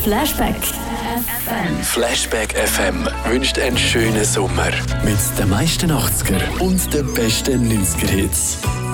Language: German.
Flashback FM. Flashback FM wünscht einen schönen Sommer. Mit den meisten 80er und den besten 90er Hits.